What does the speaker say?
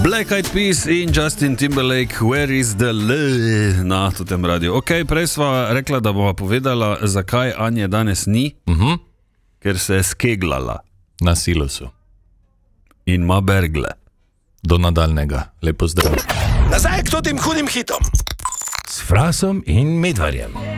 Black Eyed Peas in Justin Timberlake, Where is the love na tem radiju. Ok, prej sva rekla, da bova povedala, zakaj Anje danes ni, ker se je skeglala. Na silosu. In ima bergle. Do nadaljnega. Lepo zdrav. Nazaj k tem hudim hitom. S Frasom in Medvarjem.